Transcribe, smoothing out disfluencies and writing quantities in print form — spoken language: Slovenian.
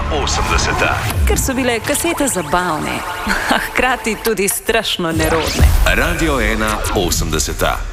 80. Ker so bile kasete zabavne, a hkrati tudi strašno nerodne. Radio 1 80.